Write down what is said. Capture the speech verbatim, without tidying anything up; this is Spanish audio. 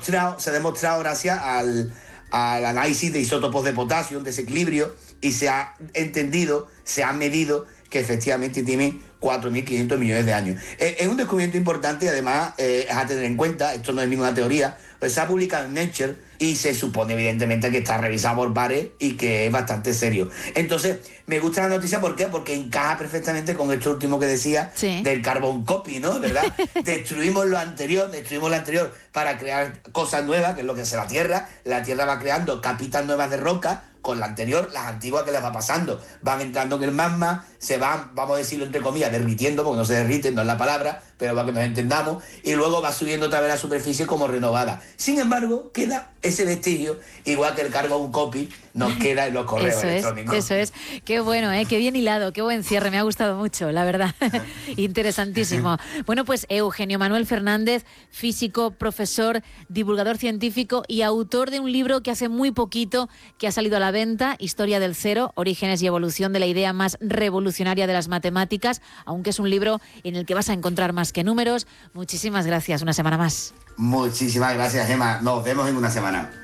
demostrado, se ha demostrado gracias al, al análisis de isótopos de potasio, un desequilibrio, y se ha entendido, se ha medido que efectivamente tiene cuatro mil quinientos millones de años. Es, es un descubrimiento importante y además eh, es a tener en cuenta, esto no es ninguna teoría, pues se ha publicado en Nature y se supone evidentemente que está revisado por pares y que es bastante serio. Entonces, me gusta la noticia, ¿por qué? Porque encaja perfectamente con esto último que decía, sí, del carbon copy, ¿no? ¿Verdad? Destruimos lo anterior, destruimos lo anterior para crear cosas nuevas, que es lo que es la Tierra. La Tierra va creando capitas nuevas de roca, con la anterior, las antiguas que les va pasando. Van entrando en el magma, se van, vamos a decirlo entre comillas, derritiendo, porque no se derriten, no es la palabra, pero para que nos entendamos, y luego va subiendo otra vez a la superficie como renovada. Sin embargo, queda ese vestigio, igual que el carbon copy nos queda en los correos eso electrónicos. Es, eso es. Qué bueno, ¿eh? Qué bien hilado, qué buen cierre, me ha gustado mucho, la verdad. Interesantísimo. Bueno, pues Eugenio Manuel Fernández, físico, profesor, divulgador científico y autor de un libro que hace muy poquito que ha salido a la venta, Historia del Cero, orígenes y evolución de la idea más revolucionaria de las matemáticas, aunque es un libro en el que vas a encontrar más que números. Muchísimas gracias, una semana más. Muchísimas gracias, Gemma. Nos vemos en una semana.